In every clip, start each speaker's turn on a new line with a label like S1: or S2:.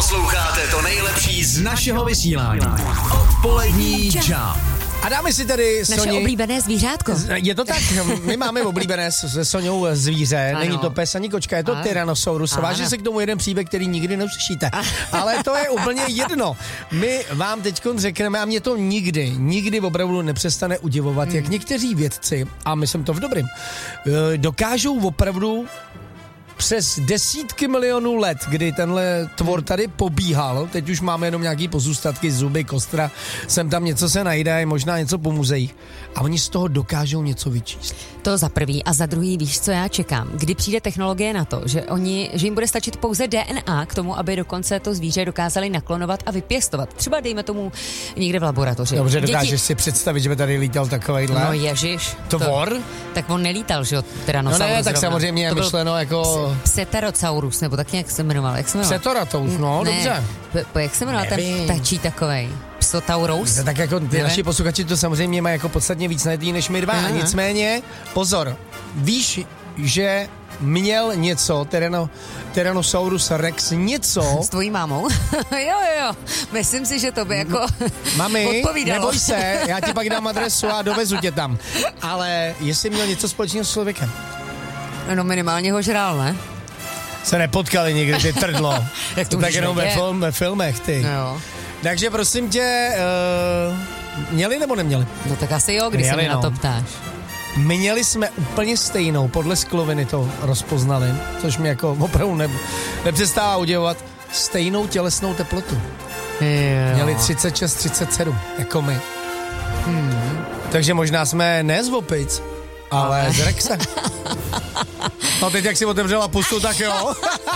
S1: Posloucháte to nejlepší z našeho vysílání. Odpolední Jump.
S2: A dáme si tady
S3: naše
S2: Soni...
S3: oblíbené zvířátko.
S2: Je to tak, my máme oblíbené se Soňou zvíře,
S3: ano.
S2: Není to pes ani kočka, je to Tyrannosaurus. Váží se k tomu jeden příběh, který nikdy neuslyšíte. Ale to je úplně jedno. My vám teď řekneme, a mě to nikdy opravdu nepřestane udivovat, jak někteří vědci, a myslím to v dobrým, dokážou opravdu přes desítky milionů let, kdy tenhle tvor tady pobíhal, teď už máme jenom nějaký pozůstatky, zuby, kostra, sem tam něco se najde, možná něco po muzeích, a oni z toho dokážou něco vyčíst.
S3: To za prvý a za druhý, víš, co já čekám? Kdy přijde technologie na to, že jim bude stačit pouze DNA k tomu, aby dokonce to zvíře dokázali naklonovat a vypěstovat. Třeba dejme tomu někde v laboratoři.
S2: Dobře, dokážeš si představit, že by tady lítal takovejhle?
S3: No ježiš.
S2: Tvor?
S3: Tak on nelítal, že jo, Tyrannosaurus.
S2: No ne, tak
S3: zrovna.
S2: samozřejmě je myšleno jako...
S3: Pterosaurus, nebo tak nějak se jmenoval. Jak se jmenoval?
S2: Pterosaurus, no, dobře.
S3: Jak se jmenoval ten ptačí takovej? Psotaurus?
S2: Tak jako ty naši posluchači to samozřejmě mají jako podstatně víc najetý než my dva. A nicméně, pozor, víš, že měl něco, Tyrannosaurus rex něco...
S3: S tvojí mámou? jo. Myslím si, že to by jako
S2: Mami,
S3: odpovídalo.
S2: Neboj se, já ti pak dám adresu a dovezu tě tam. Ale jestli měl něco společného s člověkem?
S3: No minimálně ho žrál, ne?
S2: Se nepotkali nikdy, ty trdlo.
S3: Jak to
S2: tak jenom ve filmech, ty.
S3: Jo.
S2: Takže prosím tě, měli nebo neměli?
S3: No tak asi jo, když se mě na to ptáš.
S2: Měli jsme úplně stejnou, podle skloviny to rozpoznali, což mě jako opravdu nepřestává udivovat, stejnou tělesnou teplotu.
S3: Jo.
S2: Měli 36-37, jako my. Takže možná jsme ne z opic, ale z Rexe. No teď, jak si otevřela pusu, tak jo.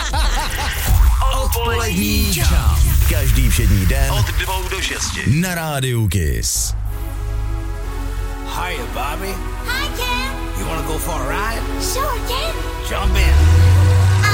S1: Odpolední Jump. Každý všední den od 2 do 6 na rádiu Kiss.
S4: Hiya, Bobby.
S5: Hi, Ken.
S4: You wanna go for a ride?
S5: Sure, Ken.
S4: Jump in.